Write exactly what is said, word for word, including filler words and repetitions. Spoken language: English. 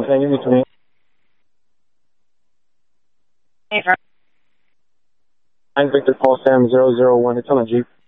one, can you give me twenty? Hey, for nine Victor Paul Sam zero zero one, it's on a Jeep.